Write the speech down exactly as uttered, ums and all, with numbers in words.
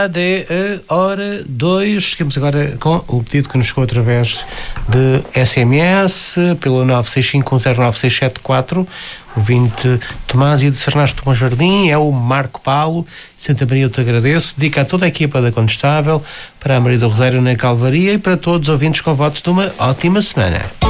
De uh, hora dois, seguimos agora com o pedido que nos chegou através de S M S pelo nove seis cinco um zero nove seis sete quatro. O vinte Tomásia de Sernas do Bom Jardim, é o Marco Paulo. Santa Maria, eu te agradeço. Dedica a toda a equipa da Condestável, para a Maria do Rosário na Calvaria e para todos os ouvintes com votos de uma ótima semana.